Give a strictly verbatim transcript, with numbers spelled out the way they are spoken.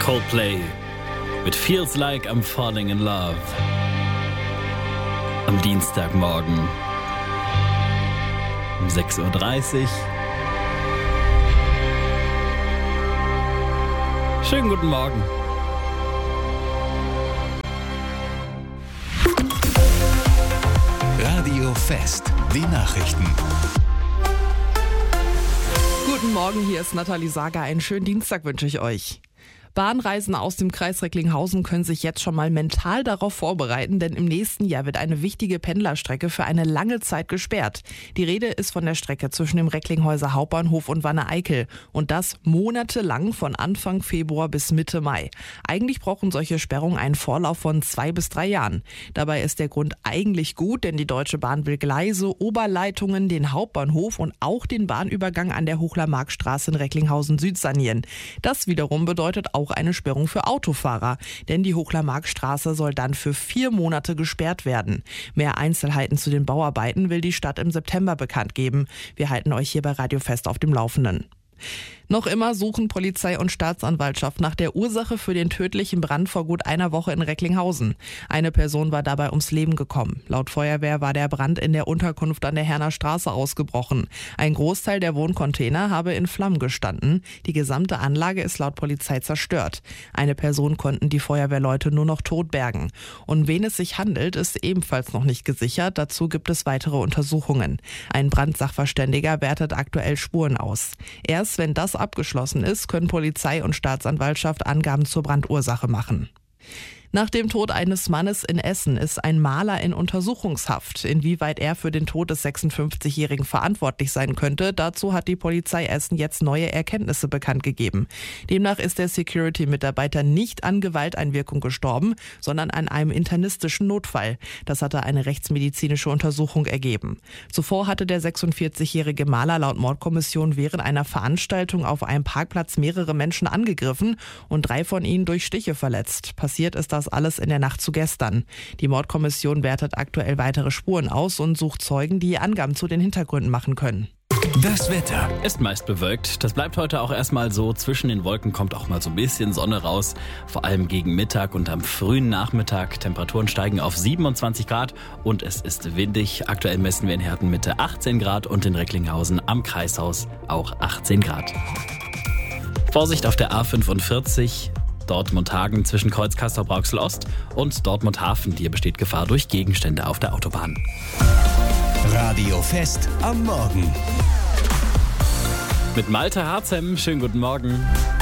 Coldplay mit Feels Like I'm Falling in Love. Am Dienstagmorgen um sechs Uhr dreißig. Schönen guten Morgen. Radio Fest, die Nachrichten. Guten Morgen, hier ist Nathalie Sager. Einen schönen Dienstag wünsche ich euch. Bahnreisende aus dem Kreis Recklinghausen können sich jetzt schon mal mental darauf vorbereiten, denn im nächsten Jahr wird eine wichtige Pendlerstrecke für eine lange Zeit gesperrt. Die Rede ist von der Strecke zwischen dem Recklinghäuser Hauptbahnhof und Wanne-Eickel und das monatelang von Anfang Februar bis Mitte Mai. Eigentlich brauchen solche Sperrungen einen Vorlauf von zwei bis drei Jahren. Dabei ist der Grund eigentlich gut, denn die Deutsche Bahn will Gleise, Oberleitungen, den Hauptbahnhof und auch den Bahnübergang an der Hochler-Markt-Straße in Recklinghausen Süd sanieren. Das wiederum bedeutet auch Auch eine Sperrung für Autofahrer, denn die Hochler-Markt-Straße soll dann für vier Monate gesperrt werden. Mehr Einzelheiten zu den Bauarbeiten will die Stadt im September bekannt geben. Wir halten euch hier bei Radio Fest auf dem Laufenden. Noch immer suchen Polizei und Staatsanwaltschaft nach der Ursache für den tödlichen Brand vor gut einer Woche in Recklinghausen. Eine Person war dabei ums Leben gekommen. Laut Feuerwehr war der Brand in der Unterkunft an der Herner Straße ausgebrochen. Ein Großteil der Wohncontainer habe in Flammen gestanden. Die gesamte Anlage ist laut Polizei zerstört. Eine Person konnten die Feuerwehrleute nur noch tot bergen. Um wen es sich handelt, ist ebenfalls noch nicht gesichert. Dazu gibt es weitere Untersuchungen. Ein Brandsachverständiger wertet aktuell Spuren aus. Erst wenn das abgeschlossen ist, können Polizei und Staatsanwaltschaft Angaben zur Brandursache machen. Nach dem Tod eines Mannes in Essen ist ein Maler in Untersuchungshaft. Inwieweit er für den Tod des sechsundfünfzigjährigen verantwortlich sein könnte, dazu hat die Polizei Essen jetzt neue Erkenntnisse bekannt gegeben. Demnach ist der Security-Mitarbeiter nicht an Gewalteinwirkung gestorben, sondern an einem internistischen Notfall. Das hatte eine rechtsmedizinische Untersuchung ergeben. Zuvor hatte der sechsundvierzigjährige Maler laut Mordkommission während einer Veranstaltung auf einem Parkplatz mehrere Menschen angegriffen und drei von ihnen durch Stiche verletzt. Passiert ist das alles in der Nacht zu gestern. Die Mordkommission wertet aktuell weitere Spuren aus und sucht Zeugen, die Angaben zu den Hintergründen machen können. Das Wetter ist meist bewölkt. Das bleibt heute auch erstmal so. Zwischen den Wolken kommt auch mal so ein bisschen Sonne raus. Vor allem gegen Mittag und am frühen Nachmittag. Temperaturen steigen auf siebenundzwanzig Grad und es ist windig. Aktuell messen wir in Hertenmitte achtzehn Grad und in Recklinghausen am Kreishaus auch achtzehn Grad. Vorsicht auf der A fünfundvierzig. Dortmund-Hagen zwischen Kreuz Castrop-Rauxel-Ost und Dortmund-Hafen. Hier besteht Gefahr durch Gegenstände auf der Autobahn. Radio Fest am Morgen. Mit Malte Harzem, schönen guten Morgen.